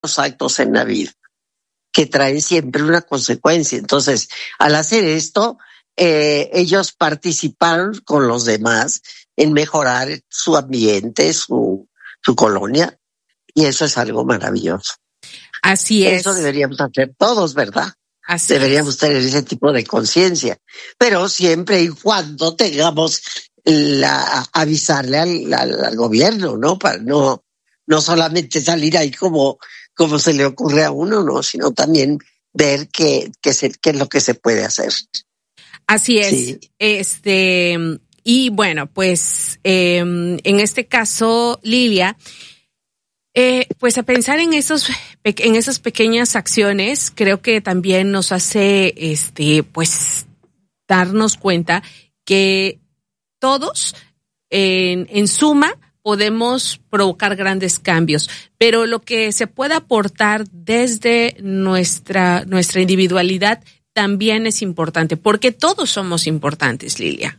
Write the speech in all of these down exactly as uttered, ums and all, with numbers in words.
actos en la vida que traen siempre una consecuencia. Entonces, al hacer esto, eh, ellos participaron con los demás en mejorar su ambiente, su, su colonia, y eso es algo maravilloso. Así es. Eso deberíamos hacer todos, ¿verdad? Así deberíamos es. tener ese tipo de conciencia, pero siempre y cuando tengamos la avisarle al, al, al gobierno, ¿no? Para no no solamente salir ahí como como se le ocurre a uno, no, sino también ver qué qué se qué es lo que se puede hacer. Así es. Sí. Este y bueno, pues eh, en este caso, Lilia, Eh, pues a pensar en esos, en esas pequeñas acciones, creo que también nos hace, este, pues, darnos cuenta que todos, en, en suma, podemos provocar grandes cambios, pero lo que se puede aportar desde nuestra, nuestra individualidad también es importante, porque todos somos importantes, Lilia.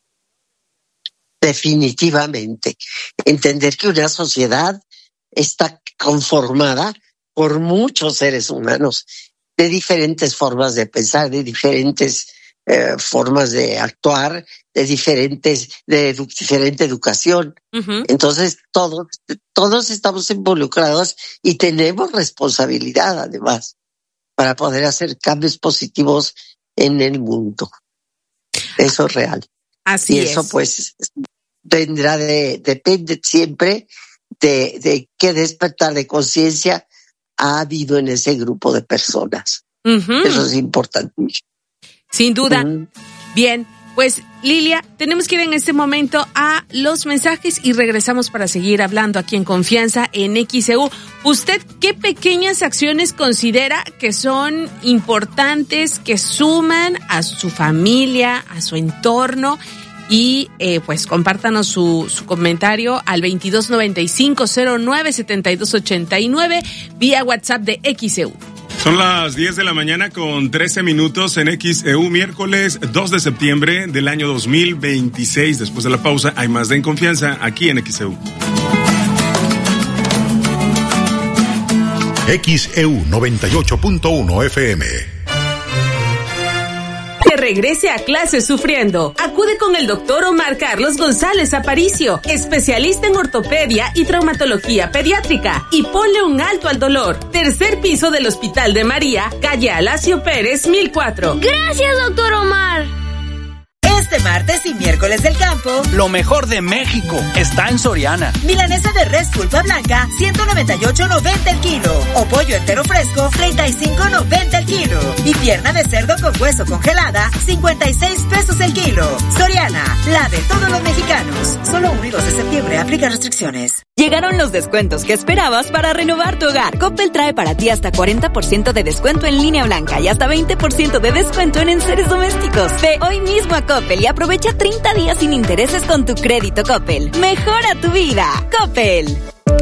Definitivamente. Entender que una sociedad está conformada por muchos seres humanos de diferentes formas de pensar, de diferentes eh, formas de actuar, de diferentes, de edu- diferente educación. Uh-huh. Entonces todos, todos estamos involucrados y tenemos responsabilidad además para poder hacer cambios positivos en el mundo. Eso es real. Así y es. eso pues vendrá de, depende siempre de, de qué despertar de conciencia ha habido en ese grupo de personas. Uh-huh. Eso es importante. Sin duda. Uh-huh. Bien, pues Lilia, tenemos que ir en este momento a los mensajes y regresamos para seguir hablando aquí en Confianza en X E U. ¿Usted qué pequeñas acciones considera que son importantes, que suman a su familia, a su entorno? Y eh, pues compártanos su, su comentario al veintidós noventa y cinco cero nueve setenta y dos ochenta y nueve vía WhatsApp de X E U. Son las diez de la mañana con trece minutos en X E U, miércoles dos de septiembre del año dos mil veintiséis. Después de la pausa hay más de En Confianza aquí en X E U. X E U noventa y ocho punto uno F M. Que regrese a clases sufriendo. Acude con el doctor Omar Carlos González Aparicio, especialista en ortopedia y traumatología pediátrica, y ponle un alto al dolor. Tercer piso del Hospital de María, calle Alacio Pérez, mil cuatro. Gracias, doctor Omar. Este martes y miércoles del campo, lo mejor de México está en Soriana. Milanesa de res pulpa blanca, ciento noventa y ocho noventa el kilo. O pollo entero fresco, treinta y cinco noventa el kilo. Y pierna de cerdo con hueso congelada, cincuenta y seis pesos el kilo. Soriana, la de todos los mexicanos. Solo uno y dos de septiembre, aplica restricciones. Llegaron los descuentos que esperabas para renovar tu hogar. Coppel trae para ti hasta cuarenta por ciento de descuento en línea blanca y hasta veinte por ciento de descuento en enseres domésticos. Ve hoy mismo a Coppel y aprovecha treinta días sin intereses con tu crédito Coppel. Mejora tu vida. Coppel.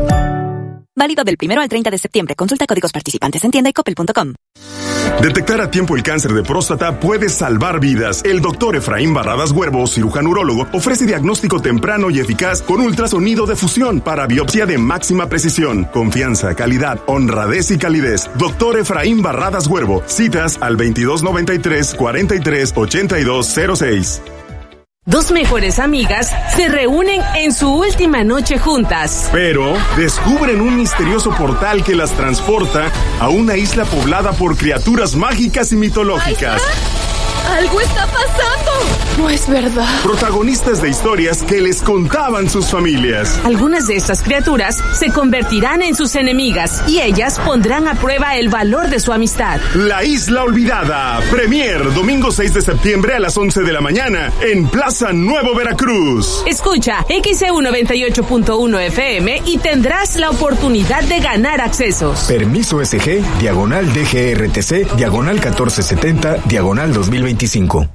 Válido del primero al treinta de septiembre. Consulta códigos participantes en tienda y coppel punto com. Detectar a tiempo el cáncer de próstata puede salvar vidas. El doctor Efraín Barradas Huervo, cirujano urólogo, ofrece diagnóstico temprano y eficaz con ultrasonido de fusión para biopsia de máxima precisión. Confianza, calidad, honradez y calidez. Doctor Efraín Barradas Huervo. Citas al veintidós noventa y tres cuarenta y tres ochenta y dos cero seis. Dos mejores amigas se reúnen en su última noche juntas. Pero descubren un misterioso portal que las transporta a una isla poblada por criaturas mágicas y mitológicas. ¡Algo está pasando! No es verdad. Protagonistas de historias que les contaban sus familias. Algunas de estas criaturas se convertirán en sus enemigas y ellas pondrán a prueba el valor de su amistad. La Isla Olvidada. Premier, domingo seis de septiembre a las once de la mañana en Plaza Nuevo Veracruz. Escucha X E U noventa y ocho punto uno F M y tendrás la oportunidad de ganar accesos. Permiso S G, diagonal D G R T C, diagonal catorce setenta, diagonal dos mil veinticinco.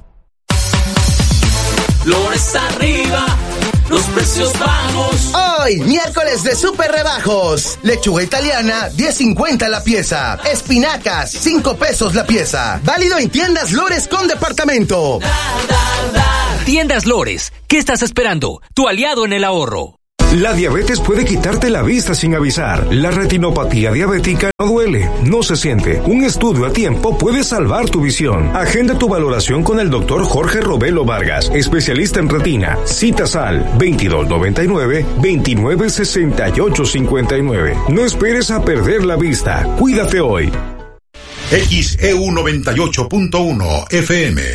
Flores arriba, los precios bajos. Hoy, miércoles de super rebajos. Lechuga italiana, diez cincuenta la pieza. Espinacas, cinco pesos la pieza. Válido en tiendas Lores con departamento. Da, da, da. Tiendas Lores, ¿qué estás esperando? Tu aliado en el ahorro. La diabetes puede quitarte la vista sin avisar. La retinopatía diabética no duele, no se siente. Un estudio a tiempo puede salvar tu visión. Agenda tu valoración con el doctor Jorge Robelo Vargas, especialista en retina. Citas al veintidós noventa y nueve, veintinueve sesenta y ocho cincuenta y nueve. No esperes a perder la vista. Cuídate hoy. X E U noventa y ocho punto uno F M.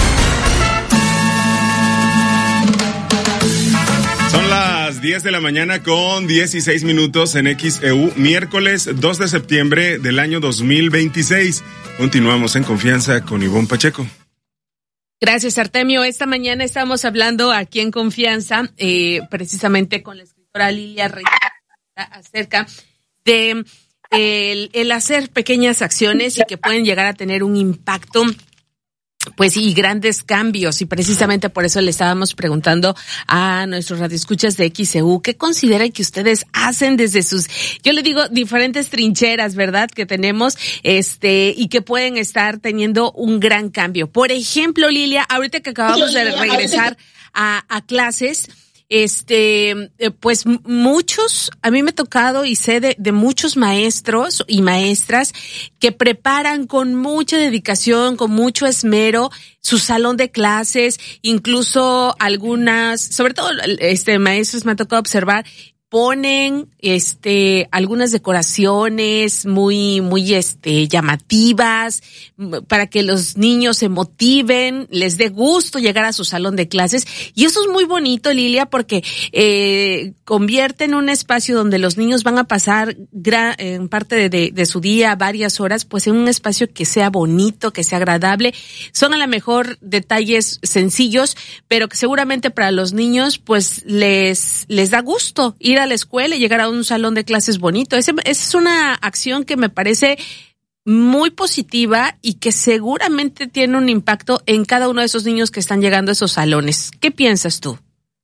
Son las diez de la mañana con dieciséis minutos en X E U, miércoles dos de septiembre del año dos mil veintiséis. Continuamos en Confianza con Ivonne Pacheco. Gracias, Artemio. Esta mañana estamos hablando aquí en Confianza, eh, precisamente con la escritora Lilia Reyes, acerca de el, el hacer pequeñas acciones y que pueden llegar a tener un impacto, pues, y grandes cambios. Y precisamente por eso le estábamos preguntando a nuestros radioescuchas de X E U, ¿qué consideran que ustedes hacen desde sus, yo le digo, diferentes trincheras, ¿verdad?, que tenemos, este, y que pueden estar teniendo un gran cambio? Por ejemplo, Lilia, ahorita que acabamos de regresar a, a clases, Este, eh, pues muchos, a mí me ha tocado y sé de, de muchos maestros y maestras que preparan con mucha dedicación, con mucho esmero, su salón de clases, incluso algunas, sobre todo, este, maestros me ha tocado observar, ponen, este, algunas decoraciones muy, muy, este, llamativas, para que los niños se motiven, les dé gusto llegar a su salón de clases. Y eso es muy bonito, Lilia, porque, eh, convierte en un espacio donde los niños van a pasar gran, en parte de, de, de su día, varias horas, pues en un espacio que sea bonito, que sea agradable. Son a lo mejor detalles sencillos, pero que seguramente para los niños, pues, les, les da gusto ir a la escuela y llegar a un salón de clases bonito. Esa es una acción que me parece muy positiva y que seguramente tiene un impacto en cada uno de esos niños que están llegando a esos salones. ¿Qué piensas tú?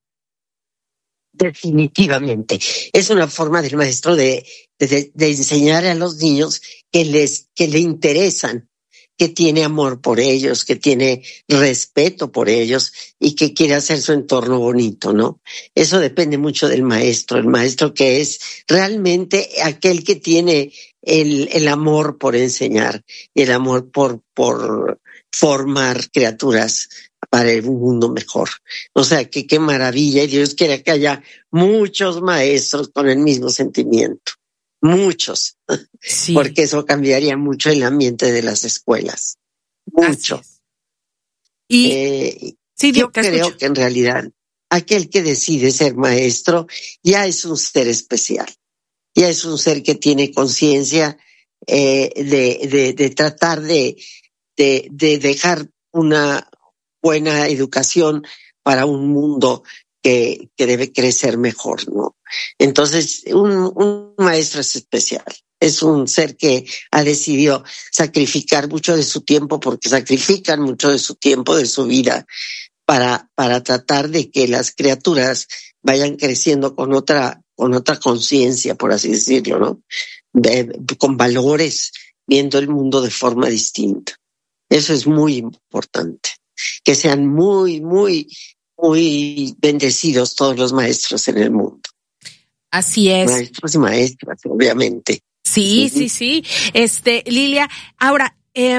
Definitivamente. Es una forma del maestro de, de, de enseñar a los niños que les, que le interesan, que tiene amor por ellos, que tiene respeto por ellos y que quiere hacer su entorno bonito, ¿no? Eso depende mucho del maestro, el maestro que es realmente aquel que tiene el, el amor por enseñar y el amor por, por formar criaturas para un mundo mejor. O sea, que qué maravilla, y Dios quiere que haya muchos maestros con el mismo sentimiento. Muchos, sí. Porque eso cambiaría mucho el ambiente de las escuelas, mucho. Y eh, sí, yo creo escucho. que en realidad aquel que decide ser maestro ya es un ser especial, ya es un ser que tiene conciencia eh, de, de, de tratar de, de, de dejar una buena educación para un mundo que, que debe crecer mejor, ¿no? Entonces, un, un maestro es especial. Es un ser que ha decidido sacrificar mucho de su tiempo, porque sacrifican mucho de su tiempo, de su vida, para, para tratar de que las criaturas vayan creciendo con otra, con otra conciencia, por así decirlo, ¿no? De, con valores, viendo el mundo de forma distinta. Eso es muy importante. Que sean muy, muy, muy bendecidos todos los maestros en el mundo. Así es. Maestros y maestras, obviamente. Sí, uh-huh. sí, sí. Este, Lilia, ahora, eh,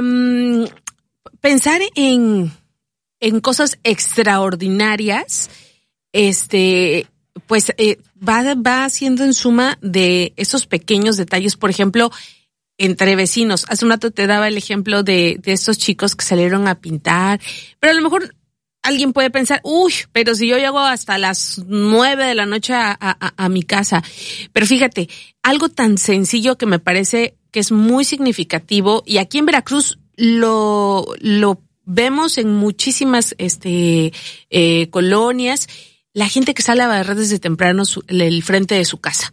pensar en, en cosas extraordinarias, este, pues, eh, va, va haciendo en suma de esos pequeños detalles, por ejemplo, entre vecinos. Hace un rato te daba el ejemplo de, de estos chicos que salieron a pintar, pero a lo mejor alguien puede pensar, uy, pero si yo llego hasta las nueve de la noche a, a, a mi casa. Pero fíjate, algo tan sencillo que me parece que es muy significativo, y aquí en Veracruz lo, lo vemos en muchísimas este eh, colonias, la gente que sale a barrer desde temprano su, el frente de su casa.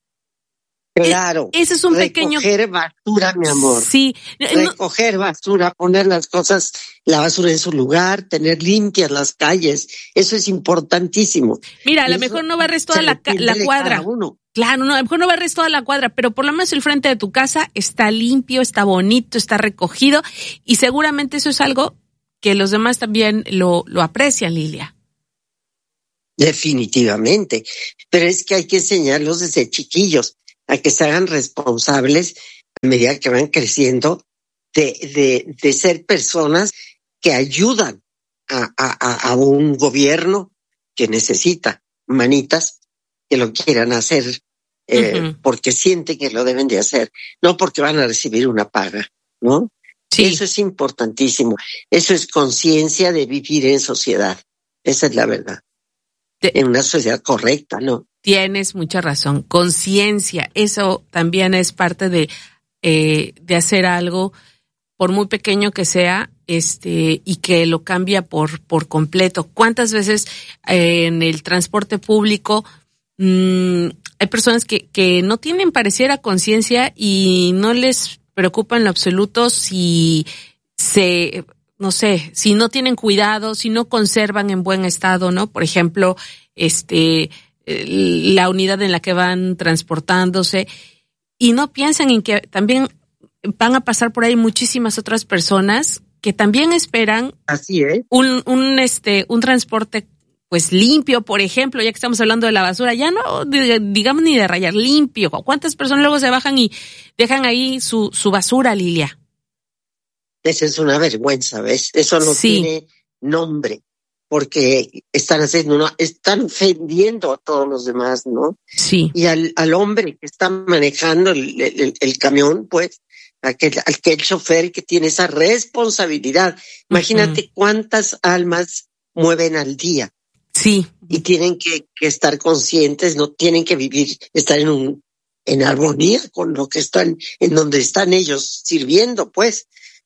Claro. Ese es un pequeño. Recoger basura, mi amor. Sí. Recoger basura, poner las cosas, la basura en su lugar, tener limpias las calles. Eso es importantísimo. Mira, a lo mejor no barres toda la, la cuadra. Claro, no, a lo mejor no barres toda la cuadra, pero por lo menos el frente de tu casa está limpio, está bonito, está recogido, y seguramente eso es algo que los demás también lo, lo aprecian, Lilia. definitivamente. Pero es que hay que enseñarlos desde chiquillos a que se hagan responsables a medida que van creciendo de, de, de ser personas que ayudan a, a, a un gobierno que necesita manitas que lo quieran hacer eh, uh-huh. porque sienten que lo deben de hacer, no porque van a recibir una paga, ¿no? Sí. Eso es importantísimo. Eso es conciencia de vivir en sociedad. Esa es la verdad. De, en una sociedad correcta, ¿no? Tienes mucha razón. Conciencia, eso también es parte de, eh, de hacer algo, por muy pequeño que sea, este, y que lo cambia por, por completo. ¿Cuántas veces eh, en el transporte público mmm, hay personas que, que no tienen pareciera conciencia y no les preocupa en lo absoluto si se, no sé, si no tienen cuidado, si no conservan en buen estado, ¿no? Por ejemplo, este, la unidad en la que van transportándose, y no piensan en que también van a pasar por ahí muchísimas otras personas que también esperan así es un un este un transporte pues limpio, por ejemplo, ya que estamos hablando de la basura, ya no digamos ni de rayar, limpio. ¿Cuántas personas luego se bajan y dejan ahí su su basura, Lilia? Eso es una vergüenza, ¿ves? Eso no sí. tiene nombre, porque están haciendo una, están ofendiendo a todos los demás, ¿no? Sí. Y al al hombre que está manejando el el, el camión, pues, aquel, aquel chofer que tiene esa responsabilidad. Imagínate uh-huh. cuántas almas mueven al día. Sí. Y tienen que, que estar conscientes, no tienen que vivir, estar en un, en armonía con lo que están, en donde están ellos sirviendo, pues.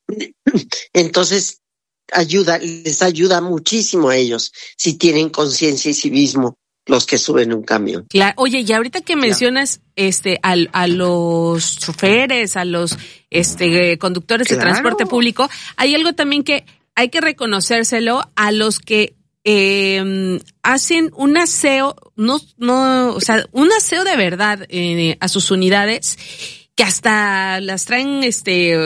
Entonces, ayuda, les ayuda muchísimo a ellos, si tienen conciencia y civismo, los que suben un camión. Claro. Oye, y ahorita que mencionas claro. este a, a los choferes, a los este conductores claro. de transporte público, hay algo también que hay que reconocérselo a los que eh, hacen un aseo, no, no, o sea, un aseo de verdad eh, a sus unidades, que hasta las traen este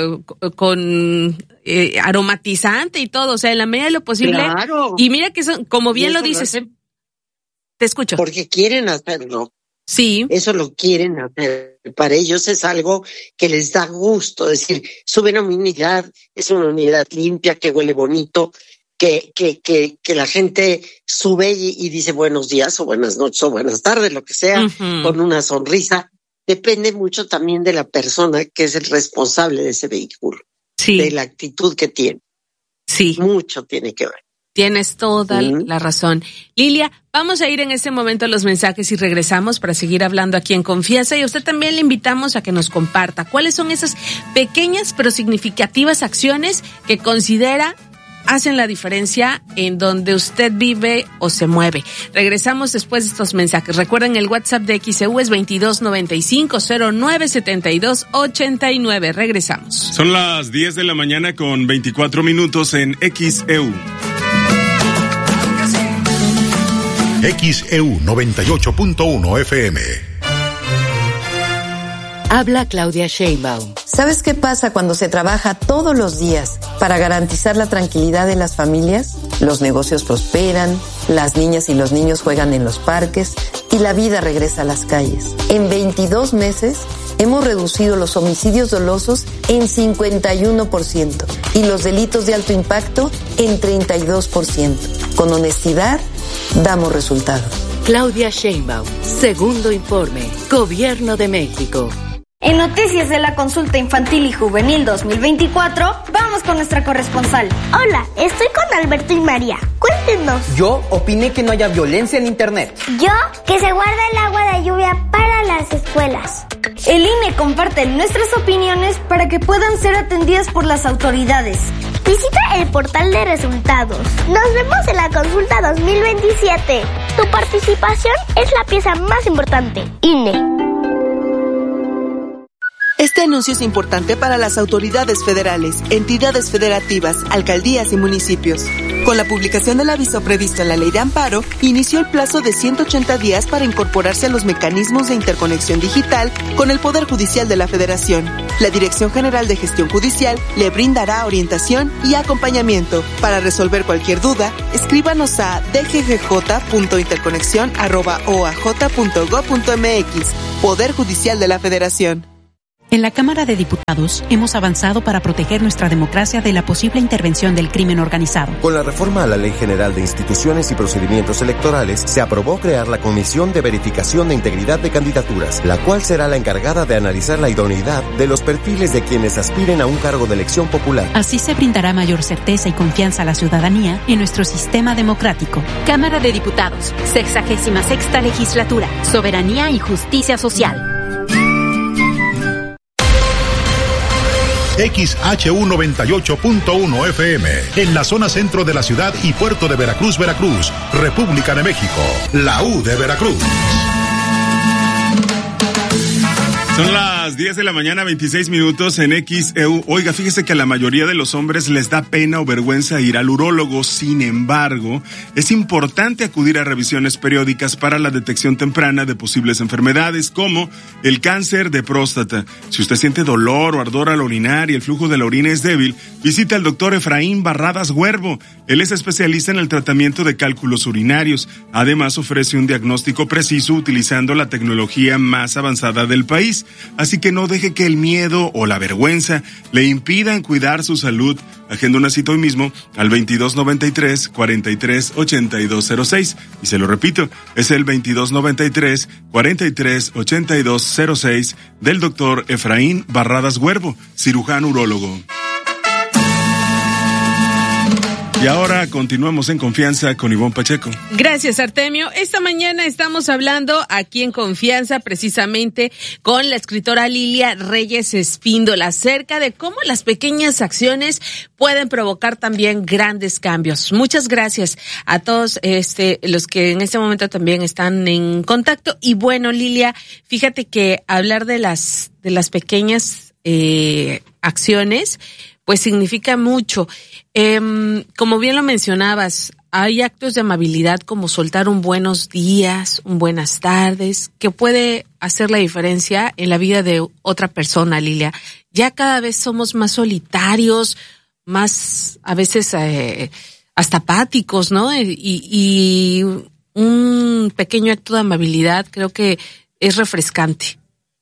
con eh, aromatizante y todo, o sea, en la medida de lo posible. Claro. Y mira que son, como bien lo dices. Lo Te escucho. Porque quieren hacerlo. Sí. Eso lo quieren hacer. Para ellos es algo que les da gusto. Es decir, suben a una unidad, es una unidad limpia, que huele bonito, que que que que la gente sube y, y dice buenos días o buenas noches o buenas tardes, lo que sea, uh-huh. con una sonrisa. Depende mucho también de la persona que es el responsable de ese vehículo. Sí. De la actitud que tiene. Sí. Mucho tiene que ver. Tienes toda ¿Sí? la razón. Lilia, vamos a ir en este momento a los mensajes y regresamos para seguir hablando aquí en Confianza, y a usted también le invitamos a que nos comparta cuáles son esas pequeñas pero significativas acciones que considera hacen la diferencia en donde usted vive o se mueve. Regresamos después de estos mensajes. Recuerden, el WhatsApp de X E U es veintidós noventa y cinco cero nueve setenta y dos ochenta y nueve. Regresamos. Son las diez de la mañana con veinticuatro minutos en X E U. X E U noventa y ocho punto uno F M. Habla Claudia Sheinbaum. ¿Sabes qué pasa cuando se trabaja todos los días para garantizar la tranquilidad de las familias? Los negocios prosperan, las niñas y los niños juegan en los parques y la vida regresa a las calles. En veintidós meses hemos reducido los homicidios dolosos en cincuenta y uno por ciento y los delitos de alto impacto en treinta y dos por ciento. Con honestidad, damos resultados. Claudia Sheinbaum, segundo informe, Gobierno de México. En Noticias de la Consulta Infantil y Juvenil dos mil veinticuatro, vamos con nuestra corresponsal. Hola, estoy con Alberto y María. Cuéntenos. Yo opiné que no haya violencia en Internet. Yo, que se guarda el agua de lluvia para las escuelas. El I N E comparte nuestras opiniones para que puedan ser atendidas por las autoridades. Visita el portal de resultados. Nos vemos en la consulta dos mil veintisiete. Tu participación es la pieza más importante. I N E. Este anuncio es importante para las autoridades federales, entidades federativas, alcaldías y municipios. Con la publicación del aviso previsto en la Ley de Amparo, inició el plazo de ciento ochenta días para incorporarse a los mecanismos de interconexión digital con el Poder Judicial de la Federación. La Dirección General de Gestión Judicial le brindará orientación y acompañamiento. Para resolver cualquier duda, escríbanos a d g g j punto interconexión arroba o a j punto gob punto m x. Poder Judicial de la Federación. En la Cámara de Diputados hemos avanzado para proteger nuestra democracia de la posible intervención del crimen organizado. Con la reforma a la Ley General de Instituciones y Procedimientos Electorales, se aprobó crear la Comisión de Verificación de Integridad de Candidaturas, la cual será la encargada de analizar la idoneidad de los perfiles de quienes aspiren a un cargo de elección popular. Así se brindará mayor certeza y confianza a la ciudadanía en nuestro sistema democrático. Cámara de Diputados, sexagésima sexta legislatura, soberanía y justicia social. X H U noventa y ocho punto uno F M, en la zona centro de la ciudad y puerto de Veracruz, Veracruz, República de México, la U de Veracruz. Son las diez de la mañana, veintiséis minutos en X E U. Oiga, fíjese que a la mayoría de los hombres les da pena o vergüenza ir al urólogo. Sin embargo, es importante acudir a revisiones periódicas para la detección temprana de posibles enfermedades como el cáncer de próstata. Si usted siente dolor o ardor al orinar y el flujo de la orina es débil, visita al doctor Efraín Barradas Huervo. Él es especialista en el tratamiento de cálculos urinarios. Además, ofrece un diagnóstico preciso utilizando la tecnología más avanzada del país. Así que no deje que el miedo o la vergüenza le impidan cuidar su salud. Agenda una cita hoy mismo al veintidós noventa y tres, cuarenta y tres, ochenta y dos cero seis. Y se lo repito, es el veintidós noventa y tres, cuarenta y tres, ochenta y dos cero seis del doctor Efraín Barradas Huervo, cirujano urólogo. Y ahora continuamos en Confianza con Ivonne Pacheco. Gracias, Artemio. Esta mañana estamos hablando aquí en Confianza precisamente con la escritora Lilia Reyes Espíndola acerca de cómo las pequeñas acciones pueden provocar también grandes cambios. Muchas gracias a todos este los que en este momento también están en contacto. Y bueno, Lilia, fíjate que hablar de las de las pequeñas eh, acciones pues significa mucho. Eh, como bien lo mencionabas, hay actos de amabilidad como soltar un buenos días, un buenas tardes, que puede hacer la diferencia en la vida de otra persona, Lilia. Ya cada vez somos más solitarios, más a veces eh, hasta apáticos, ¿no? Y, y un pequeño acto de amabilidad creo que es refrescante.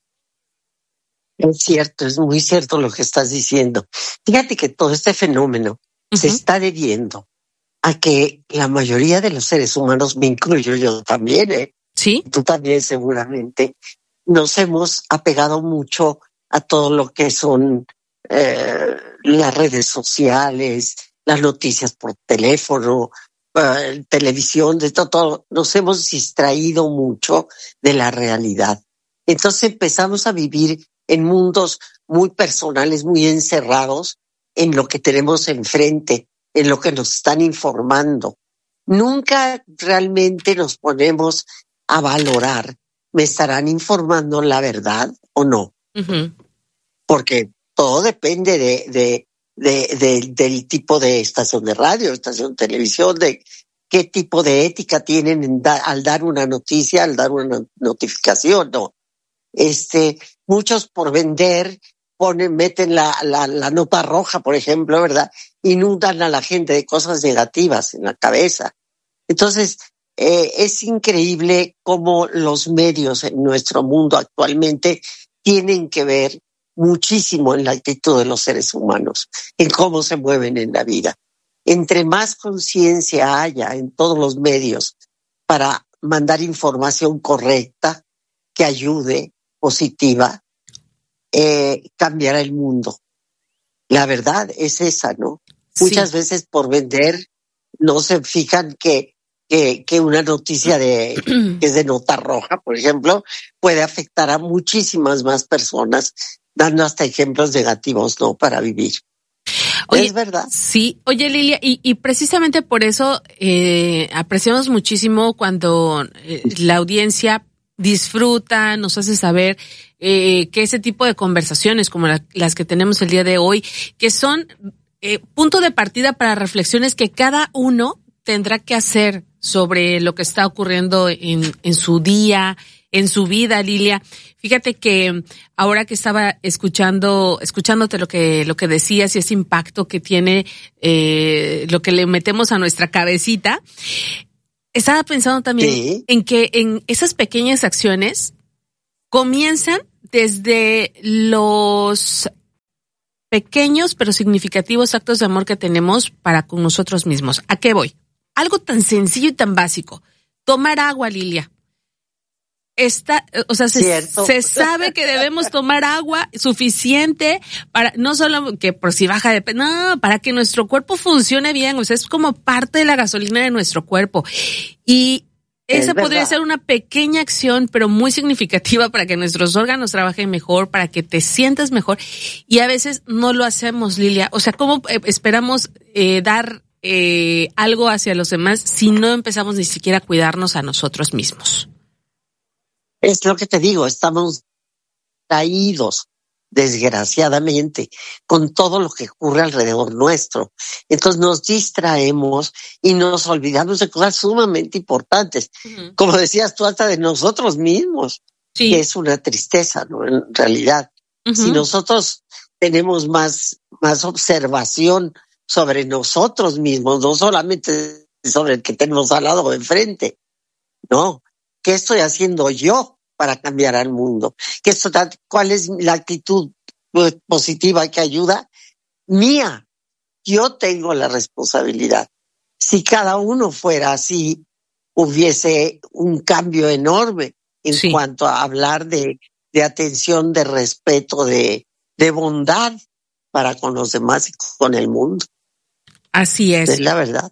Es cierto, es muy cierto lo que estás diciendo. Fíjate que todo este fenómeno uh-huh. se está debiendo a que la mayoría de los seres humanos, me incluyo yo también, ¿eh? Sí. Tú también seguramente, nos hemos apegado mucho a todo lo que son eh, las redes sociales, las noticias por teléfono, eh, televisión, de todo, todo. Nos hemos distraído mucho de la realidad. Entonces empezamos a vivir en mundos muy personales, muy encerrados en lo que tenemos enfrente, en lo que nos están informando. Nunca realmente nos ponemos a valorar, ¿me estarán informando la verdad o no? Uh-huh. Porque todo depende de, de, de, de, del tipo de estación de radio, estación de televisión, de qué tipo de ética tienen en da, al dar una noticia, al dar una notificación, ¿no? Este, muchos por vender ponen, meten la, la, la nota roja, por ejemplo, ¿verdad? Inundan a la gente de cosas negativas en la cabeza. Entonces, eh, es increíble cómo los medios en nuestro mundo actualmente tienen que ver muchísimo en la actitud de los seres humanos, en cómo se mueven en la vida. Entre más conciencia haya en todos los medios para mandar información correcta, que ayude, positiva, eh, cambiará el mundo. La verdad es esa, ¿no? Sí. Muchas veces por vender no se fijan que, que, que una noticia de, que es de nota roja, por ejemplo, puede afectar a muchísimas más personas, dando hasta ejemplos negativos, ¿no? Para vivir. Oye, es verdad. Sí, oye Lilia, y, y precisamente por eso eh, apreciamos muchísimo cuando eh, la audiencia disfruta, nos hace saber eh, que ese tipo de conversaciones como la, las que tenemos el día de hoy, que son eh, punto de partida para reflexiones que cada uno tendrá que hacer sobre lo que está ocurriendo en, en su día, en su vida, Lilia. Fíjate que ahora que estaba escuchando, escuchándote lo que, lo que decías y ese impacto que tiene, eh, lo que le metemos a nuestra cabecita, estaba pensando también ¿Sí? en que en esas pequeñas acciones comienzan desde los pequeños pero significativos actos de amor que tenemos para con nosotros mismos. ¿A qué voy? Algo tan sencillo y tan básico. Tomar agua, Lilia. Está, o sea, se, se sabe que debemos tomar agua suficiente para, no solo que por si baja de peso, no, para que nuestro cuerpo funcione bien, o sea, es como parte de la gasolina de nuestro cuerpo. Y esa podría ser una pequeña acción, pero muy significativa para que nuestros órganos trabajen mejor, para que te sientas mejor. Y a veces no lo hacemos, Lilia. O sea, ¿cómo esperamos eh, dar eh, algo hacia los demás si no empezamos ni siquiera a cuidarnos a nosotros mismos? Es lo que te digo, estamos traídos, desgraciadamente, con todo lo que ocurre alrededor nuestro. Entonces nos distraemos y nos olvidamos de cosas sumamente importantes. Uh-huh. Como decías tú, hasta de nosotros mismos, sí. que es una tristeza, ¿no? En realidad, uh-huh. si nosotros tenemos más, más observación sobre nosotros mismos, no solamente sobre el que tenemos al lado o enfrente, no. ¿Qué estoy haciendo yo para cambiar al mundo? ¿Qué estoy, ¿Cuál es la actitud positiva que ayuda? Mía. Yo tengo la responsabilidad. Si cada uno fuera así, hubiese un cambio enorme en sí. cuanto a hablar de, de atención, de respeto, de, de bondad para con los demás y con el mundo. Así es. Es la verdad.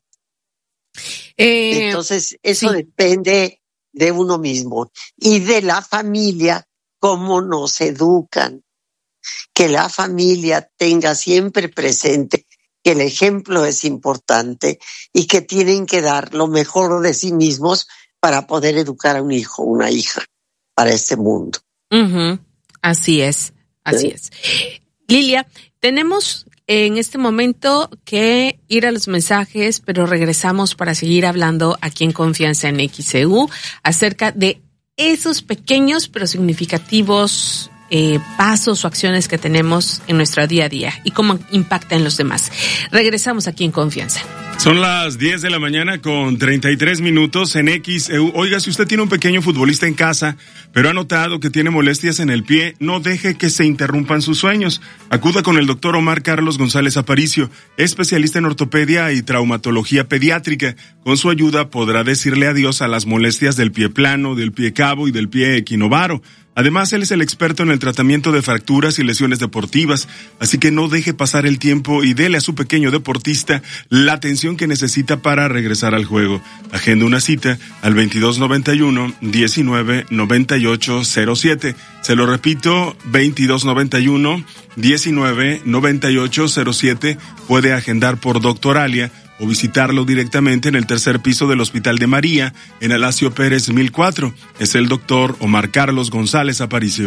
Eh, Entonces, eso sí. depende de uno mismo y de la familia, cómo nos educan. Que la familia tenga siempre presente que el ejemplo es importante y que tienen que dar lo mejor de sí mismos para poder educar a un hijo, una hija, para este mundo. Uh-huh. Así es, así ¿Sí? es. Lilia, tenemos en este momento que ir a los mensajes, pero regresamos para seguir hablando aquí en Confianza en X E U acerca de esos pequeños pero significativos eh, pasos o acciones que tenemos en nuestro día a día y cómo impacta en los demás. Regresamos aquí en Confianza. Son las diez de la mañana con treinta y tres minutos en X E U. Oiga, si usted tiene un pequeño futbolista en casa, pero ha notado que tiene molestias en el pie, no deje que se interrumpan sus sueños. Acuda con el doctor Omar Carlos González Aparicio, especialista en ortopedia y traumatología pediátrica. Con su ayuda podrá decirle adiós a las molestias del pie plano, del pie cabo y del pie equinovaro. Además, él es el experto en el tratamiento de fracturas y lesiones deportivas, así que no deje pasar el tiempo y dele a su pequeño deportista la atención que necesita para regresar al juego. Agenda una cita al veintidós noventa y uno, diecinueve noventa y ocho cero siete. Se lo repito, veintidós noventa y uno, diecinueve noventa y ocho cero siete. Puede agendar por Doctoralia o visitarlo directamente en el tercer piso del Hospital de María, en Alasio Pérez mil cuatro. Es el doctor Omar Carlos González Aparicio.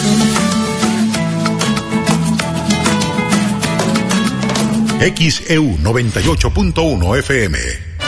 X E U noventa y ocho punto uno F M.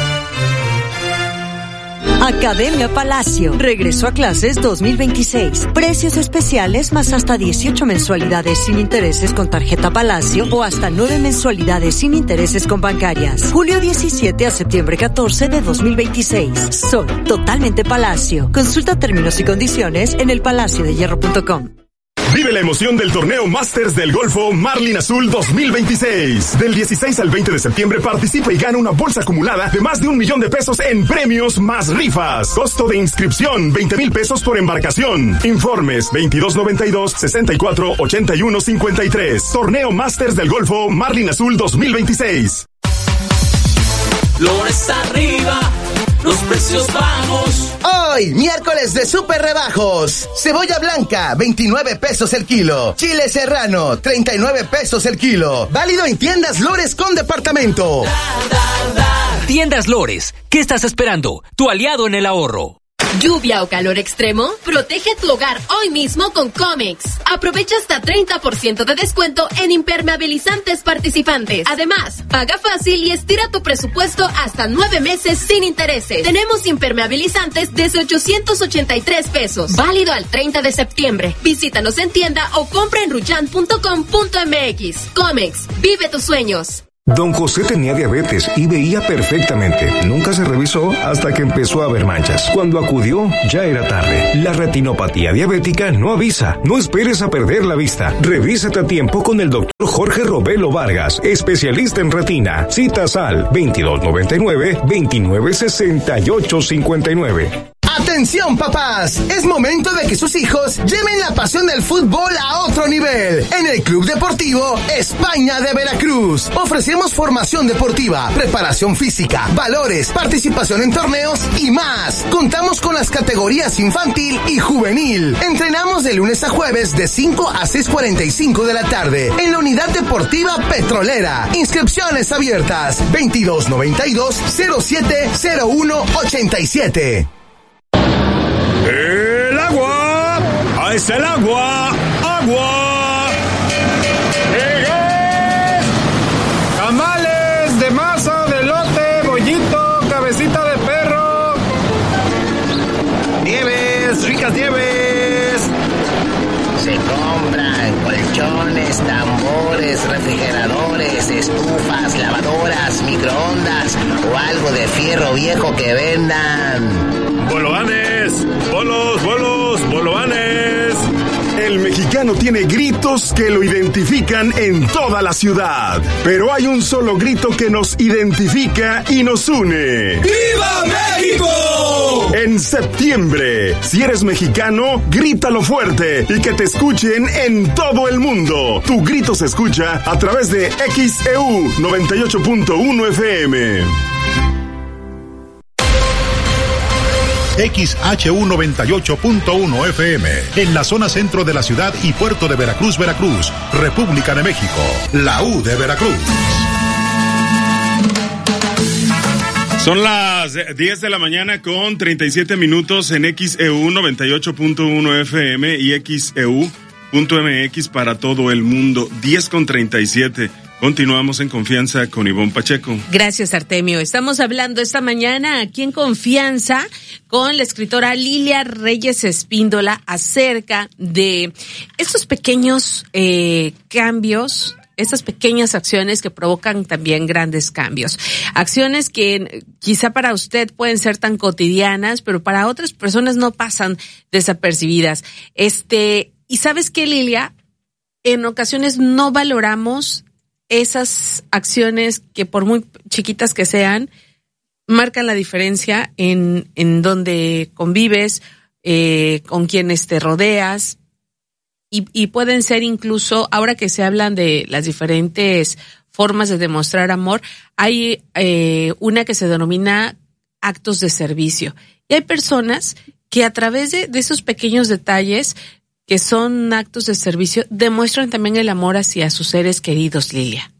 Academia Palacio regresó a clases dos mil veintiséis. Precios especiales más hasta dieciocho mensualidades sin intereses con tarjeta Palacio o hasta nueve mensualidades sin intereses con bancarias. Julio diecisiete a septiembre catorce de dos mil veintiséis. Soy totalmente Palacio. Consulta términos y condiciones en el palacio de hierro punto com. Vive la emoción del torneo Masters del Golfo Marlin Azul dos mil veintiséis. Del dieciséis al veinte de septiembre participa y gana una bolsa acumulada de más de un millón de pesos en premios más rifas. Costo de inscripción veinte mil pesos por embarcación. Informes veintidós noventa y dos, sesenta y cuatro, ochenta y uno, cincuenta y tres. Torneo Masters del Golfo Marlin Azul dos mil veintiséis. Flores arriba, los precios bajos. Hoy, miércoles de super rebajos. Cebolla blanca, veintinueve pesos el kilo. Chile serrano, treinta y nueve pesos el kilo. Válido en tiendas Lores con departamento. Da, da, da. Tiendas Lores, ¿qué estás esperando? Tu aliado en el ahorro. ¿Lluvia o calor extremo? Protege tu hogar hoy mismo con Comex. Aprovecha hasta treinta por ciento de descuento en impermeabilizantes participantes. Además, paga fácil y estira tu presupuesto hasta nueve meses sin intereses. Tenemos impermeabilizantes desde ochocientos ochenta y tres pesos. Válido al treinta de septiembre. Visítanos en tienda o compra en ruyan punto com punto m x. Comex, vive tus sueños. Don José tenía diabetes y veía perfectamente. Nunca se revisó hasta que empezó a ver manchas. Cuando acudió, ya era tarde. La retinopatía diabética no avisa. No esperes a perder la vista. Revísate a tiempo con el doctor Jorge Robelo Vargas, especialista en retina. Citas al veintidós noventa y nueve, veintinueve sesenta y ocho cincuenta y nueve. ¡Atención, papás! Es momento de que sus hijos lleven la pasión del fútbol a otro nivel. En el Club Deportivo España de Veracruz ofrecemos formación deportiva, preparación física, valores, participación en torneos y más. Contamos con las categorías infantil y juvenil. Entrenamos de lunes a jueves de cinco a seis cuarenta y cinco de la tarde en la Unidad Deportiva Petrolera. Inscripciones abiertas veintidós noventa y dos, cero siete cero uno ochenta y siete. ¡El agua! ¡Ahí está el agua! ¡Agua! ¡Llegué! Tamales de masa, de elote, bollito, cabecita de perro. ¡Nieves! ¡Ricas nieves! Se compran colchones, tambores, refrigeradores, estufas, lavadoras, microondas o algo de fierro viejo que vendan. ¡Bolovanes! ¡Bolos, bolos, bolovanes! El mexicano tiene gritos que lo identifican en toda la ciudad. Pero hay un solo grito que nos identifica y nos une. ¡Viva México! En septiembre, si eres mexicano, grítalo fuerte y que te escuchen en todo el mundo. Tu grito se escucha a través de X E U noventa y ocho punto uno F M. X H U noventa y ocho punto uno F M, en la zona centro de la ciudad y puerto de Veracruz, Veracruz, República de México, la U de Veracruz. Son las diez de la mañana con treinta y siete minutos en X E U noventa y ocho punto uno F M y X E U punto M X para todo el mundo. diez con treinta y siete. Continuamos en Confianza con Ivonne Pacheco. Gracias, Artemio. Estamos hablando esta mañana aquí en Confianza con la escritora Lilia Reyes Espíndola acerca de estos pequeños eh, cambios, estas pequeñas acciones que provocan también grandes cambios. Acciones que quizá para usted pueden ser tan cotidianas, pero para otras personas no pasan desapercibidas. Este, y ¿sabes qué, Lilia? En ocasiones no valoramos esas acciones que por muy chiquitas que sean, marcan la diferencia en, en donde convives, eh, con quienes te rodeas, y, y pueden ser incluso, ahora que se hablan de las diferentes formas de demostrar amor, hay eh, una que se denomina actos de servicio. Y hay personas que a través de, de esos pequeños detalles que son actos de servicio, demuestran también el amor hacia sus seres queridos, Lilia.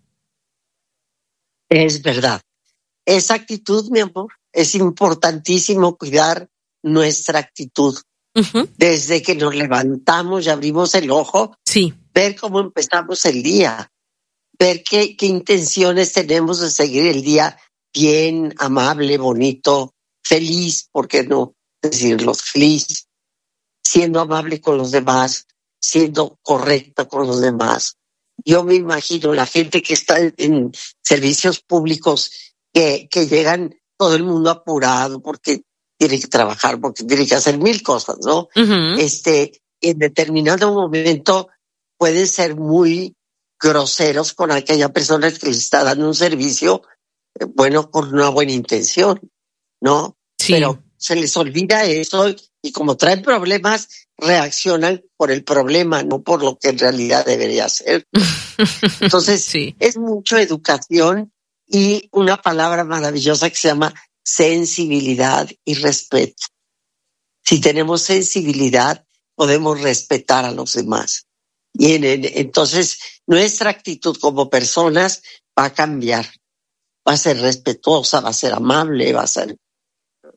Es verdad. Esa actitud, mi amor, es importantísimo cuidar nuestra actitud. Uh-huh. Desde que nos levantamos y abrimos el ojo, sí. Ver cómo empezamos el día, ver qué, qué intenciones tenemos de seguir el día bien, amable, bonito, feliz, ¿por qué no decirlo? Feliz. Siendo amable con los demás, siendo correcta con los demás. Yo me imagino la gente que está en servicios públicos que, que llegan todo el mundo apurado porque tiene que trabajar, porque tiene que hacer mil cosas, ¿no? Uh-huh. Este, en determinado momento pueden ser muy groseros con aquella persona que les está dando un servicio, bueno, con una buena intención, ¿no? Sí. Pero se les olvida eso y como traen problemas, reaccionan por el problema, no por lo que en realidad debería ser. Entonces, sí. Es mucho educación y una palabra maravillosa que se llama sensibilidad y respeto. Si tenemos sensibilidad, podemos respetar a los demás. Y en, en, entonces, nuestra actitud como personas va a cambiar. Va a ser respetuosa, va a ser amable, va a ser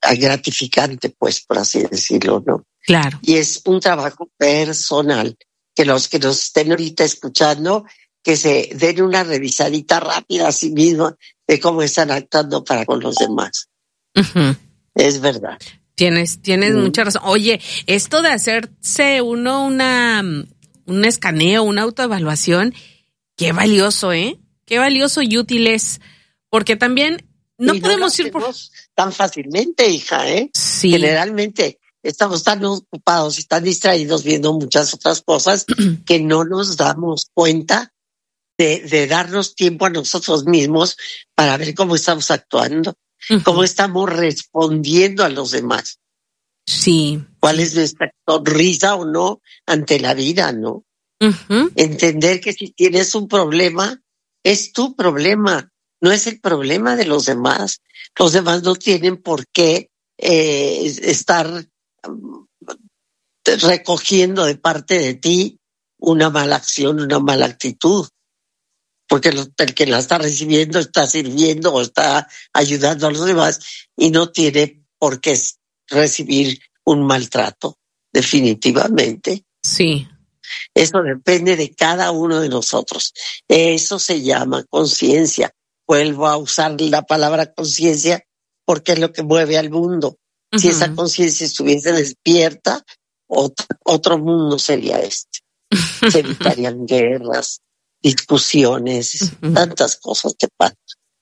gratificante, pues, por así decirlo, ¿no? Claro. Y es un trabajo personal, que los que nos estén ahorita escuchando, que se den una revisadita rápida a sí mismos de cómo están actuando para con los demás. Uh-huh. Es verdad. Tienes, tienes mm. mucha razón. Oye, esto de hacerse uno una, un escaneo, una autoevaluación, qué valioso, ¿eh? Qué valioso y útil es, porque también no y podemos no ir por tan fácilmente, hija, ¿eh? Sí. Generalmente estamos tan ocupados y tan distraídos viendo muchas otras cosas que no nos damos cuenta de, de darnos tiempo a nosotros mismos para ver cómo estamos actuando, uh-huh. cómo estamos respondiendo a los demás. Sí. ¿Cuál es nuestra sonrisa o no ante la vida, no? Uh-huh. Entender que si tienes un problema, es tu problema, no es el problema de los demás. Los demás no tienen por qué eh, estar um, recogiendo de parte de ti una mala acción, una mala actitud. Porque lo, el que la está recibiendo está sirviendo o está ayudando a los demás y no tiene por qué recibir un maltrato, definitivamente. Sí. Eso depende de cada uno de nosotros. Eso se llama conciencia. Vuelvo a usar la palabra conciencia porque es lo que mueve al mundo. Uh-huh. Si esa conciencia estuviese despierta, otro, otro mundo sería este. Se evitarían guerras, discusiones, uh-huh. tantas cosas que pasan.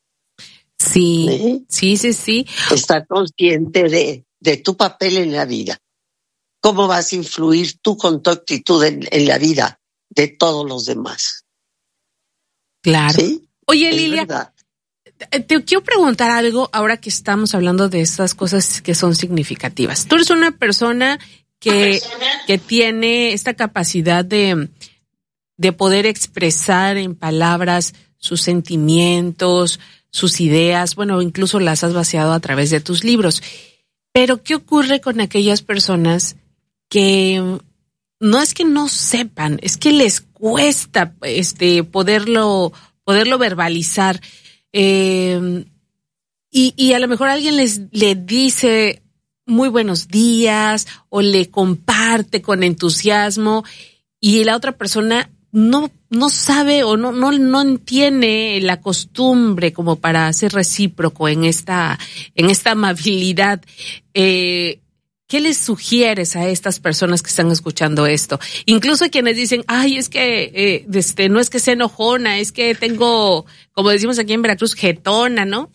Sí, ¿sí? sí, sí, sí. Estar consciente de, de tu papel en la vida. ¿Cómo vas a influir tú con tu actitud en, en la vida de todos los demás? Claro. ¿Sí? Oye, Lilia, te, te quiero preguntar algo ahora que estamos hablando de estas cosas que son significativas. Tú eres una persona que, persona? que tiene esta capacidad de, de poder expresar en palabras sus sentimientos, sus ideas, bueno, incluso las has vaciado a través de tus libros. Pero, ¿qué ocurre con aquellas personas que no es que no sepan, es que les cuesta este poderlo poderlo verbalizar eh, y, y a lo mejor alguien les le dice muy buenos días o le comparte con entusiasmo y la otra persona no no sabe o no no no tiene la costumbre como para ser recíproco en esta en esta amabilidad. Eh, ¿Qué les sugieres a estas personas que están escuchando esto? Incluso a quienes dicen, ay, es que eh, este, no es que sea enojona, es que tengo, como decimos aquí en Veracruz, jetona, ¿no?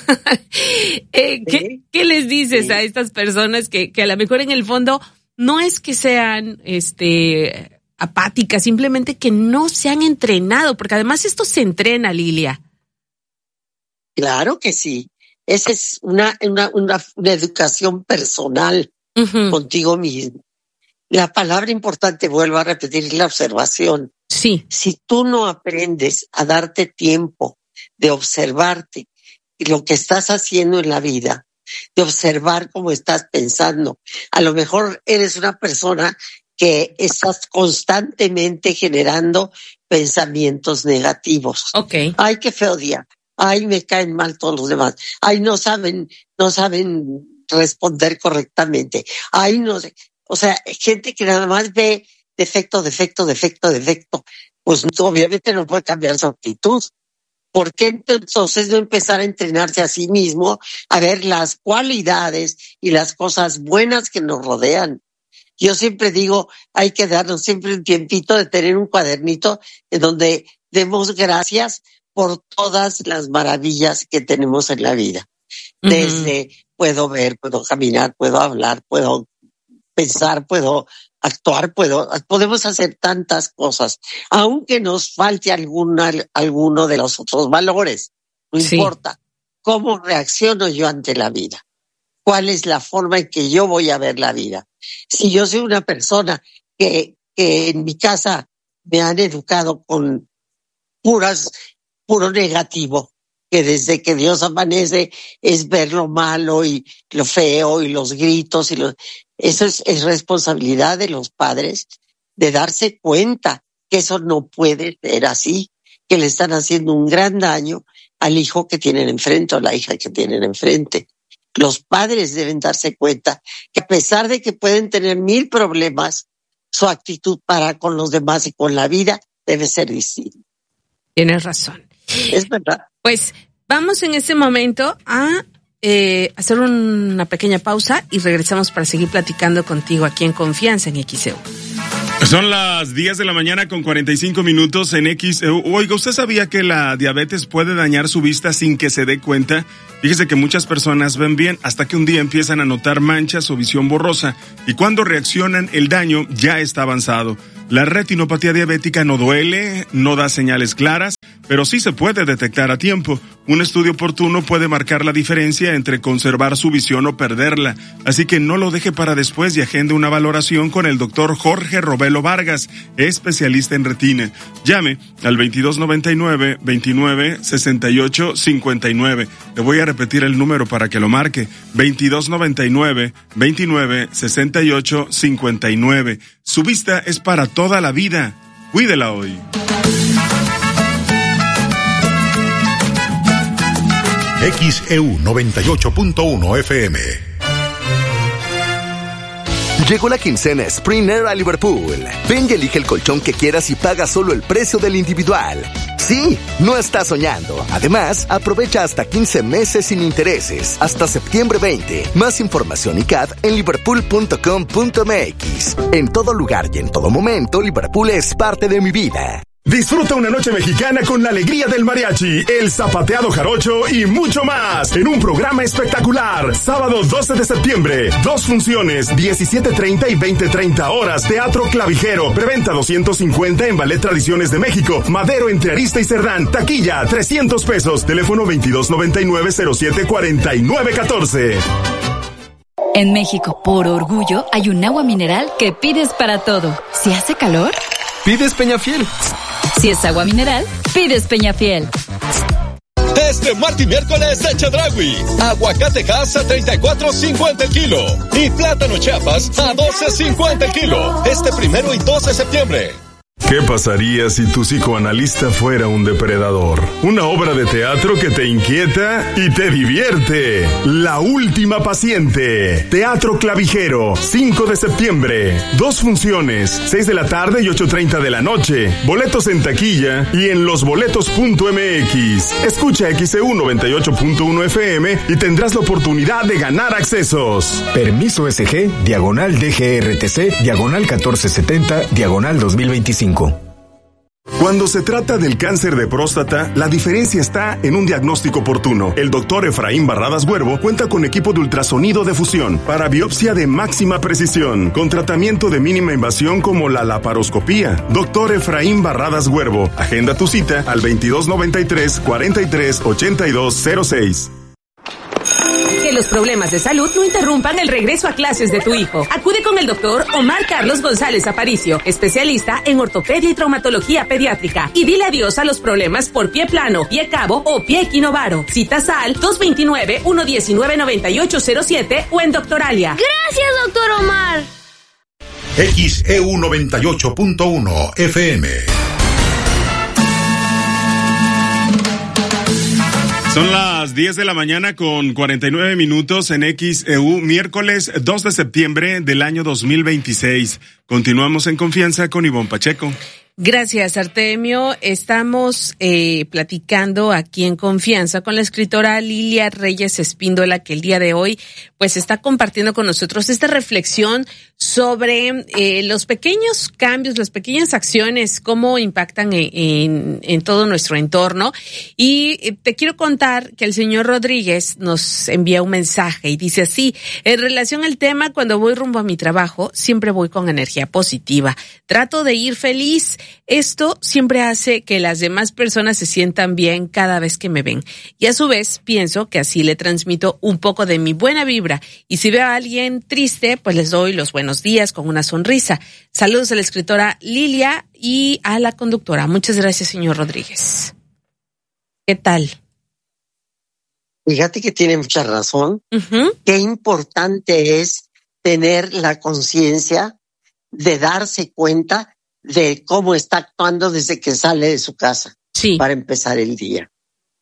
eh, ¿qué, sí. ¿Qué les dices sí. a estas personas que, que a lo mejor en el fondo no es que sean este apáticas, simplemente que no se han entrenado? Porque además esto se entrena, Lilia. Claro que sí. Esa es una, una, una, una educación personal. Uh-huh. Contigo mismo. La palabra importante, vuelvo a repetir, es la observación. Sí. Si tú no aprendes a darte tiempo de observarte y lo que estás haciendo en la vida, de observar cómo estás pensando, a lo mejor eres una persona que estás constantemente generando pensamientos negativos. Okay. Ay, qué feo día. Ay, me caen mal todos los demás. Ay, no saben, no saben responder correctamente. Ay, no sé. O sea, gente que nada más ve defecto, defecto, defecto, defecto. Pues obviamente no puede cambiar su actitud. ¿Por qué entonces no empezar a entrenarse a sí mismo a ver las cualidades y las cosas buenas que nos rodean? Yo siempre digo, hay que darnos siempre un tiempito de tener un cuadernito en donde demos gracias por todas las maravillas que tenemos en la vida. Uh-huh. Desde puedo ver, puedo caminar, puedo hablar, puedo pensar, puedo actuar, puedo, podemos hacer tantas cosas, aunque nos falte alguna, alguno de los otros valores. No sí. importa. ¿Cómo reacciono yo ante la vida? ¿Cuál es la forma en que yo voy a ver la vida? Si yo soy una persona que, que en mi casa me han educado con puras, puro negativo, que desde que Dios amanece es ver lo malo y lo feo y los gritos y los, eso es, es responsabilidad de los padres de darse cuenta que eso no puede ser así, que le están haciendo un gran daño al hijo que tienen enfrente o la hija que tienen enfrente. Los padres deben darse cuenta que a pesar de que pueden tener mil problemas, su actitud para con los demás y con la vida debe ser distinta. Tienes razón. Es verdad. Pues vamos en este momento a eh, hacer una pequeña pausa y regresamos para seguir platicando contigo aquí en Confianza en X E U. Son las diez de la mañana con cuarenta y cinco minutos en X E U. Oiga, ¿usted sabía que la diabetes puede dañar su vista sin que se dé cuenta? Fíjese que muchas personas ven bien hasta que un día empiezan a notar manchas o visión borrosa y cuando reaccionan el daño ya está avanzado. La retinopatía diabética no duele, no da señales claras, pero sí se puede detectar a tiempo. Un estudio oportuno puede marcar la diferencia entre conservar su visión o perderla. Así que no lo deje para después y agende una valoración con el doctor Jorge Robelo Vargas, especialista en retina. Llame al veintidós noventa y nueve, veintinueve, sesenta y ocho, cincuenta y nueve. Le voy a repetir el número para que lo marque. veintidós noventa y nueve, veintinueve, sesenta y ocho, cincuenta y nueve. Su vista es para toda la vida. Cuídela hoy. X E U noventa y ocho punto uno F M. Llegó la quincena Springer a Liverpool. Ven y elige el colchón que quieras y paga solo el precio del individual. Sí, no estás soñando. Además, aprovecha hasta quince meses sin intereses, hasta septiembre veinte. Más información y C A D en liverpool punto com punto m x. En todo lugar y en todo momento, Liverpool es parte de mi vida. Disfruta una noche mexicana con la alegría del mariachi, el zapateado jarocho y mucho más en un programa espectacular. Sábado doce de septiembre, dos funciones, diecisiete treinta y veinte treinta horas, Teatro Clavijero, preventa doscientos cincuenta en Ballet Tradiciones de México, Madero entre Arista y Cerdán, taquilla trescientos pesos, teléfono veintidós noventa y nueve, cero siete cuarenta y nueve catorce. En México, por orgullo, hay un agua mineral que pides para todo. Si hace calor, pides Peñafiel. Si es agua mineral, pides Peñafiel. Este martes y miércoles de Chedraui. Aguacate Hass a treinta y cuatro cincuenta el kilo. Y plátano Chiapas a doce cincuenta el kilo. Este primero y dos de septiembre. ¿Qué pasaría si tu psicoanalista fuera un depredador? Una obra de teatro que te inquieta y te divierte. La última paciente. Teatro Clavijero, cinco de septiembre. Dos funciones, seis de la tarde y ocho treinta de la noche. Boletos en taquilla y en losboletos punto m x. Escucha X E U noventa y ocho punto uno F M y tendrás la oportunidad de ganar accesos. Permiso S G, diagonal D G R T C, diagonal catorce setenta, diagonal dos mil veinticinco. Cuando se trata del cáncer de próstata, la diferencia está en un diagnóstico oportuno. El doctor Efraín Barradas Huervo cuenta con equipo de ultrasonido de fusión para biopsia de máxima precisión, con tratamiento de mínima invasión como la laparoscopía. Doctor Efraín Barradas Huervo, agenda tu cita al veintidós noventa y tres, cuarenta y tres, ochenta y dos cero seis. Que los problemas de salud no interrumpan el regreso a clases de tu hijo. Acude con el doctor Omar Carlos González Aparicio, especialista en ortopedia y traumatología pediátrica. Y dile adiós a los problemas por pie plano, pie cabo o pie equinovaro. Citas al dos dos nueve, uno uno nueve, nueve ocho cero siete o en Doctoralia. Gracias, doctor Omar. X E U noventa y ocho punto uno F M. Son las diez de la mañana con cuarenta y nueve minutos en X E U, miércoles dos de septiembre del año dos mil veintiséis. Continuamos en Confianza con Ivonne Pacheco. Gracias, Artemio. Estamos eh, platicando aquí en Confianza con la escritora Lilia Reyes Espíndola, que el día de hoy pues está compartiendo con nosotros esta reflexión sobre eh, los pequeños cambios, las pequeñas acciones, cómo impactan en, en, en todo nuestro entorno. Y te quiero contar que el señor Rodríguez nos envía un mensaje y dice así: en relación al tema, cuando voy rumbo a mi trabajo, siempre voy con energía positiva. Trato de ir feliz. Esto siempre hace que las demás personas se sientan bien cada vez que me ven. Y a su vez, pienso que así le transmito un poco de mi buena vibra. Y si veo a alguien triste, pues les doy los buenos días con una sonrisa. Saludos a la escritora Lilia y a la conductora. Muchas gracias, señor Rodríguez. ¿Qué tal? Fíjate que tiene mucha razón. Uh-huh. Qué importante es tener la conciencia de darse cuenta de cómo está actuando desde que sale de su casa, sí, para empezar el día.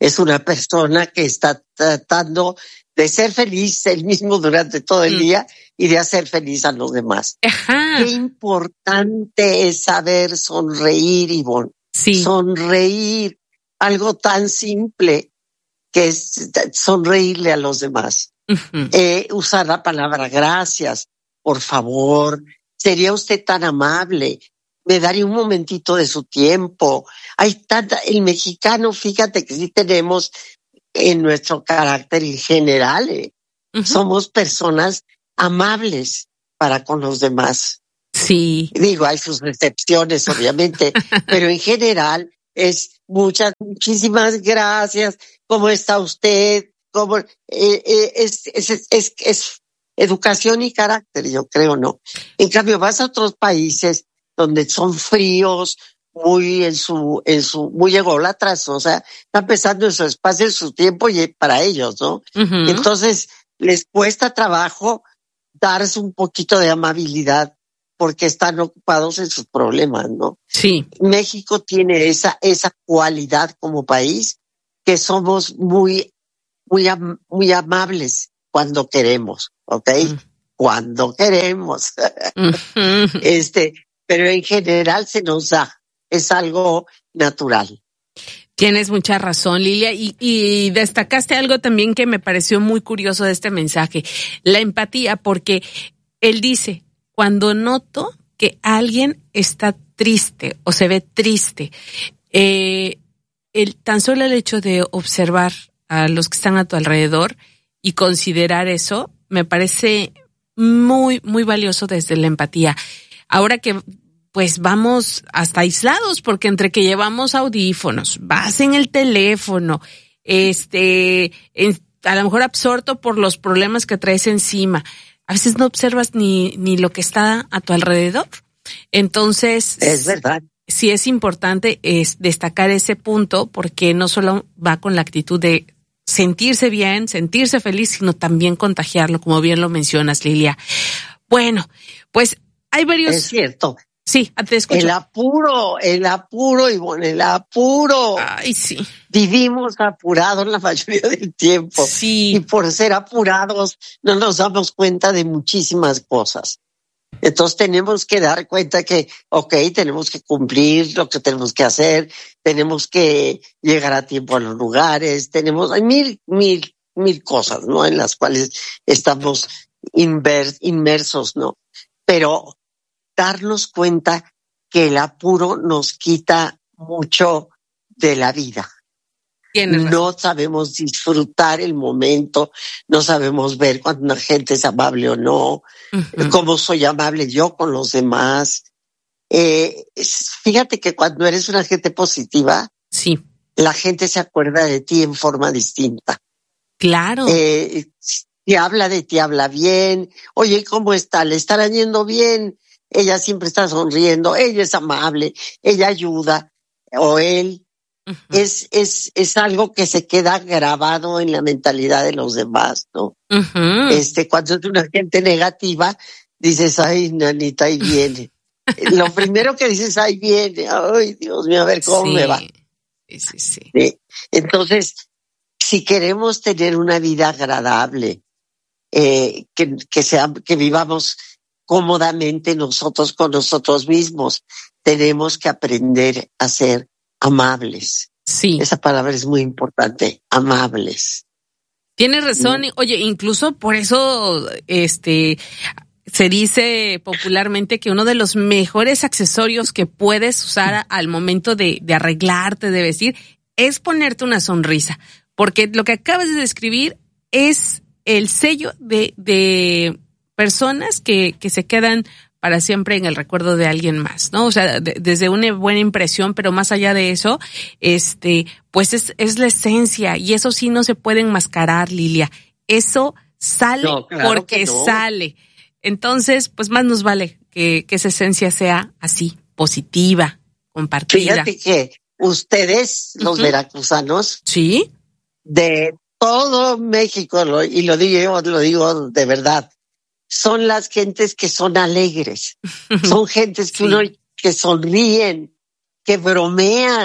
es una persona que está tratando de ser feliz él mismo durante todo el mm. día y de hacer feliz a los demás. Ajá. Qué importante es saber sonreír, Ivonne. Sí. Sonreír, algo tan simple que es sonreírle a los demás. Uh-huh. Eh, usar la palabra gracias, por favor, sería usted tan amable, me daría un momentito de su tiempo. Hay tanta, el mexicano, fíjate que sí tenemos en nuestro carácter en general, eh, uh-huh. somos personas amables para con los demás. Sí. Digo, hay sus excepciones, obviamente, pero en general es muchas, muchísimas gracias. ¿Cómo está usted? ¿Cómo? Eh, eh, es, es, es, es, es educación y carácter, yo creo, ¿no? En cambio, vas a otros países donde son fríos, muy en su, en su, muy ególatras, o sea, están pensando en su espacio, en su tiempo y para ellos, ¿no? Uh-huh. Entonces, les cuesta trabajo darse un poquito de amabilidad porque están ocupados en sus problemas, ¿no? Sí. México tiene esa, esa cualidad como país que somos muy, muy, am- muy amables cuando queremos, ¿ok? Uh-huh. Cuando queremos. Uh-huh. Este, pero en general se nos da, es algo natural. Tienes mucha razón, Lilia, y, y destacaste algo también que me pareció muy curioso de este mensaje, la empatía, porque él dice, cuando noto que alguien está triste o se ve triste, eh, el, tan solo el hecho de observar a los que están a tu alrededor y considerar eso, me parece muy, muy valioso desde la empatía. Ahora que pues vamos hasta aislados, porque entre que llevamos audífonos, vas en el teléfono, este, en, a lo mejor absorto por los problemas que traes encima, a veces no observas ni, ni lo que está a tu alrededor. Entonces, es verdad. Sí es importante es destacar ese punto, porque no solo va con la actitud de sentirse bien, sentirse feliz, sino también contagiarlo, como bien lo mencionas, Lilia. Bueno, pues hay varios... Es cierto. Sí, te escucho. El apuro, el apuro, Ivonne, el apuro. Ay, sí. Vivimos apurados la mayoría del tiempo. Sí. Y por ser apurados no nos damos cuenta de muchísimas cosas. Entonces tenemos que dar cuenta que, ok, tenemos que cumplir lo que tenemos que hacer, tenemos que llegar a tiempo a los lugares, tenemos, hay mil, mil, mil cosas, ¿no? En las cuales estamos inver, inmersos, ¿no? Pero darnos cuenta que el apuro nos quita mucho de la vida. No sabemos disfrutar el momento, no sabemos ver cuando una gente es amable o no, uh-huh. cómo soy amable yo con los demás. Eh, fíjate que cuando eres una gente positiva, sí, la gente se acuerda de ti en forma distinta. Claro. Eh, te habla de ti, habla bien. Oye, ¿cómo está? ¿Le estará yendo bien? Ella siempre está sonriendo, ella es amable, ella ayuda, o él. Uh-huh. Es, es, es algo que se queda grabado en la mentalidad de los demás, ¿no? Uh-huh. Este, cuando es una gente negativa, dices, ay, nanita, ahí viene. Lo primero que dices, ahí viene, ay, Dios mío, a ver cómo sí. me va. Sí, sí, sí. ¿Sí? Entonces, si queremos tener una vida agradable, eh, que, que sea, que vivamos cómodamente nosotros con nosotros mismos, tenemos que aprender a ser amables. Sí. Esa palabra es muy importante, amables. Tienes razón. Oye, incluso por eso, este, se dice popularmente que uno de los mejores accesorios que puedes usar al momento de, de arreglarte, de vestir, es ponerte una sonrisa. Porque lo que acabas de describir es el sello de, de personas que, que se quedan para siempre en el recuerdo de alguien más, ¿no? O sea, de, desde una buena impresión, pero más allá de eso, este, pues es, es la esencia, y eso sí no se puede enmascarar, Lilia. Eso sale no, claro porque no. sale. Entonces, pues más nos vale que, que esa esencia sea así, positiva, compartida. Fíjate que ustedes, los uh-huh. veracruzanos, sí, de todo México, lo, y lo digo, lo digo de verdad, son las gentes que son alegres, son gentes que, sí. uno, que sonríen, que bromean,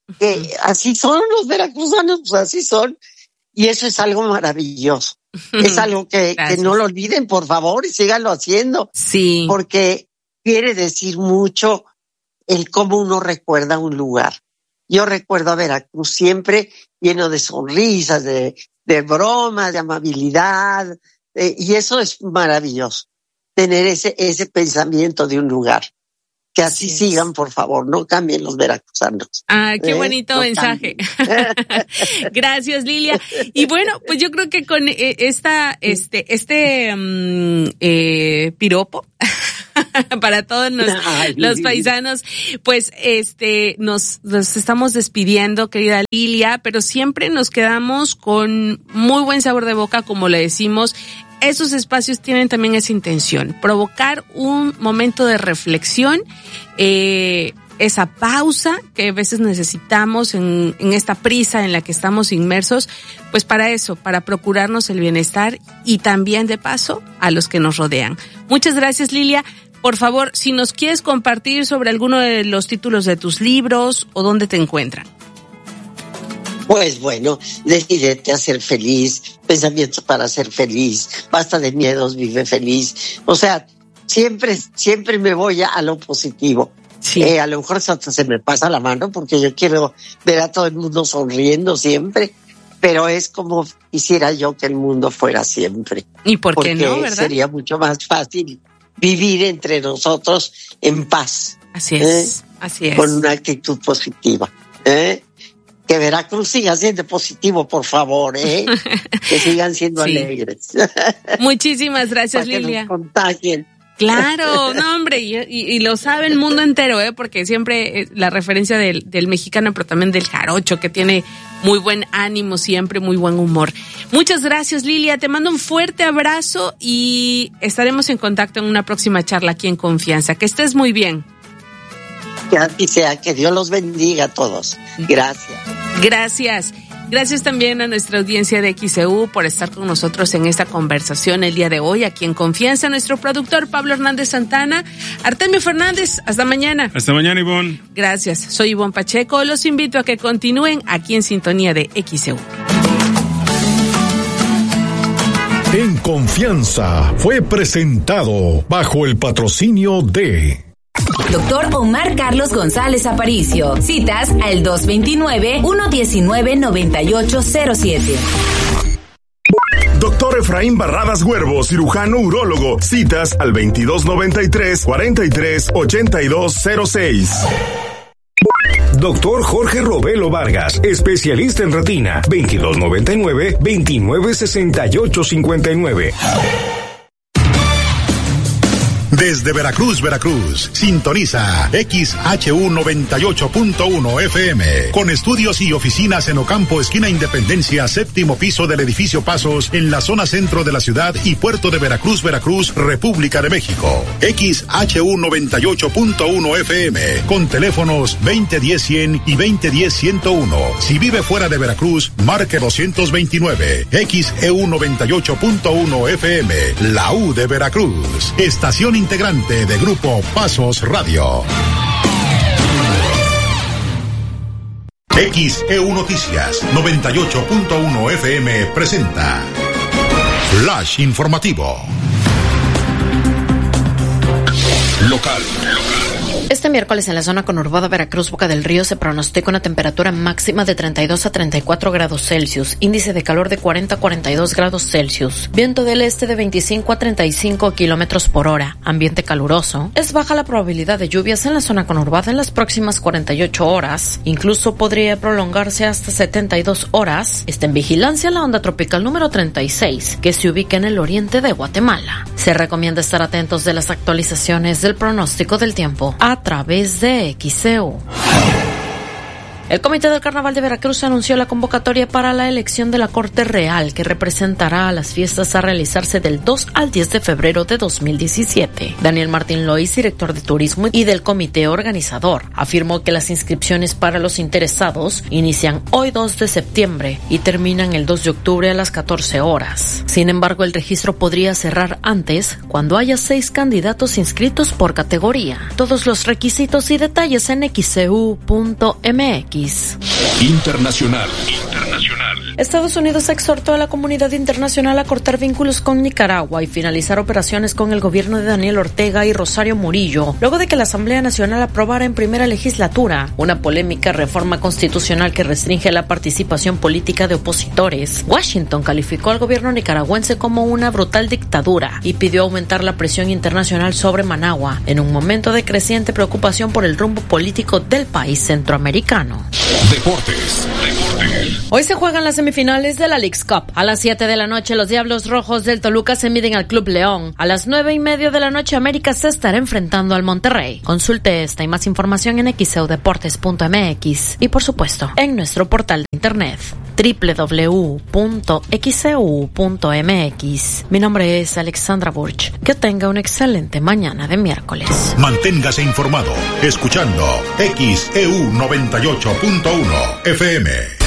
que así son los veracruzanos, pues así son. Y eso es algo maravilloso. Es algo que, que no lo olviden, por favor, y síganlo haciendo. Sí. Porque quiere decir mucho el cómo uno recuerda un lugar. Yo recuerdo a Veracruz siempre lleno de sonrisas, de, de bromas, de amabilidad, eh, y eso es maravilloso, tener ese, ese pensamiento de un lugar. Que así sí sigan, por favor, no cambien los veracruzanos. Ah, qué ¿Eh? bonito No mensaje. Gracias, Lilia. Y bueno, pues yo creo que con eh, esta, este, este um, eh, piropo para todos los, los paisanos, pues este, nos, nos estamos despidiendo, querida Lilia, pero siempre nos quedamos con muy buen sabor de boca, como le decimos. Esos espacios tienen también esa intención, provocar un momento de reflexión, eh, esa pausa que a veces necesitamos en, en esta prisa en la que estamos inmersos, pues para eso, para procurarnos el bienestar y también de paso a los que nos rodean. Muchas gracias, Lilia. Por favor, si nos quieres compartir sobre alguno de los títulos de tus libros o dónde te encuentran. Pues bueno, decídete a ser feliz, pensamientos para ser feliz, basta de miedos, vive feliz. O sea, siempre, siempre me voy a, a lo positivo. Sí. Eh, a lo mejor hasta se me pasa la mano porque yo quiero ver a todo el mundo sonriendo siempre, pero es como quisiera yo que el mundo fuera siempre. ¿Y por qué porque no, verdad? Sería mucho más fácil vivir entre nosotros en paz. Así es, ¿eh? así es. Con una actitud positiva, ¿eh? Que Veracruz siga siendo positivo, por favor, ¿eh? Que sigan siendo sí. alegres. Muchísimas gracias, Para Lilia. Que nos contagien. Claro, no hombre, y, y, y lo sabe el mundo entero, ¿eh? Porque siempre eh, la referencia del, del mexicano, pero también del jarocho, que tiene muy buen ánimo siempre, muy buen humor. Muchas gracias, Lilia, te mando un fuerte abrazo y estaremos en contacto en una próxima charla aquí en Confianza. Que estés muy bien. Que así sea, que Dios los bendiga a todos. Gracias. Gracias. Gracias también a nuestra audiencia de X E U por estar con nosotros en esta conversación el día de hoy, aquí en Confianza. Nuestro productor Pablo Hernández Santana, Artemio Fernández, hasta mañana. Hasta mañana, Ivonne. Gracias, soy Ivonne Pacheco. Los invito a que continúen aquí en sintonía de X E U. En Confianza fue presentado bajo el patrocinio de Doctor Omar Carlos González Aparicio. Citas al dos dos nueve, uno uno nueve, nueve ocho cero siete. Doctor Efraín Barradas Huervo, cirujano urólogo. Citas al veintidós noventa y tres, cuarenta y tres, ochenta y dos cero seis. Doctor Jorge Robelo Vargas, especialista en retina. veintidós noventa y nueve, veintinueve sesenta y ocho cincuenta y nueve. Desde Veracruz, Veracruz, sintoniza X H U noventa y ocho punto uno F M, con estudios y oficinas en Ocampo, esquina Independencia, séptimo piso del edificio Pasos, en la zona centro de la ciudad y puerto de Veracruz, Veracruz, República de México. X H U noventa y ocho punto uno F M, con teléfonos veinte diez cien y veinte diez ciento uno. Si vive fuera de Veracruz, marque doscientos veintinueve. X E U noventa y ocho punto uno F M, la U de Veracruz. Estación integrante de Grupo Pasos Radio. X E U Noticias noventa y ocho punto uno F M presenta Flash Informativo. Local. Este miércoles en la zona conurbada Veracruz, Boca del Río, se pronostica una temperatura máxima de treinta y dos a treinta y cuatro grados Celsius, índice de calor de cuarenta a cuarenta y dos grados Celsius, viento del este de veinticinco a treinta y cinco kilómetros por hora, ambiente caluroso. Es baja la probabilidad de lluvias en la zona conurbada en las próximas cuarenta y ocho horas, incluso podría prolongarse hasta setenta y dos horas. Está en vigilancia la onda tropical número treinta y seis, que se ubica en el oriente de Guatemala. Se recomienda estar atentos de las actualizaciones del pronóstico del tiempo a través de X E U. El Comité del Carnaval de Veracruz anunció la convocatoria para la elección de la Corte Real, que representará a las fiestas a realizarse del dos al diez de febrero de dos mil diecisiete. Daniel Martín Lois, director de turismo y del comité organizador, afirmó que las inscripciones para los interesados inician hoy dos de septiembre y terminan el dos de octubre a las catorce horas. Sin embargo, el registro podría cerrar antes cuando haya seis candidatos inscritos por categoría. Todos los requisitos y detalles en x e u punto m x. X. Internacional. Internacional. Estados Unidos exhortó a la comunidad internacional a cortar vínculos con Nicaragua y finalizar operaciones con el gobierno de Daniel Ortega y Rosario Murillo, luego de que la Asamblea Nacional aprobara en primera legislatura una polémica reforma constitucional que restringe la participación política de opositores. Washington calificó al gobierno nicaragüense como una brutal dictadura y pidió aumentar la presión internacional sobre Managua en un momento de creciente preocupación por el rumbo político del país centroamericano. Deportes. Deportes. Hoy se juegan las semifinales de la Leagues Cup. A las siete de la noche, los Diablos Rojos del Toluca se miden al Club León. A las nueve y media de la noche, América se estará enfrentando al Monterrey. Consulte esta y más información en x e u deportes punto m x y, por supuesto, en nuestro portal de internet doble u doble u doble u punto x e u punto m x. Mi nombre es Alexandra Burch. Que tenga una excelente mañana de miércoles. Manténgase informado escuchando X E U noventa y ocho punto uno F M.